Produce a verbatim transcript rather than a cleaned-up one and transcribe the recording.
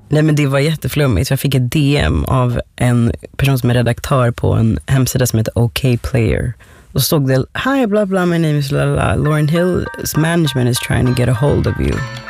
Nej, men det var jätteflummigt. Jag fick ett D M av en person som är redaktör på en hemsida som heter OK Player. Och så stod det, hi blah blah, my name is blah, blah. Lauryn Hill's management is trying to get a hold of you.